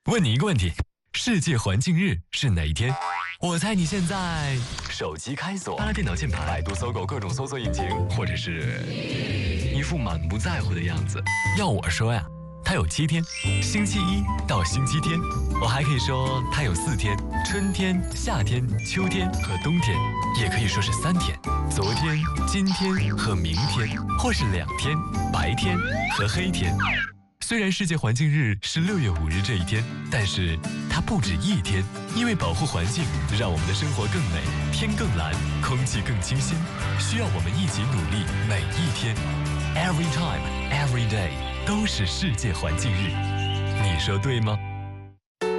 问你一个问题：世界环境日是哪一天？我猜你现在手机开锁，拉电脑键盘，百度、搜狗各种搜索引擎，或者是一副满不在乎的样子。要我说呀，它有7天，星期一到星期天。我还可以说它有4天，春天、夏天、秋天和冬天，也可以说是3天，昨天、今天和明天，或是2天，白天和黑天。虽然世界环境日是6月5日这一天，但是它不止1天，因为保护环境，让我们的生活更美，天更蓝，空气更清新，需要我们一起努力，每一天 ，every time, every day 都是世界环境日，你说对吗？